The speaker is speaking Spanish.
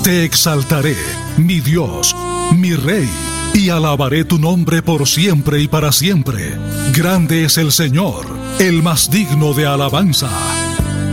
Te exaltaré, mi Dios, mi Rey, y alabaré tu nombre por siempre y para siempre. Grande es el Señor, el más digno de alabanza.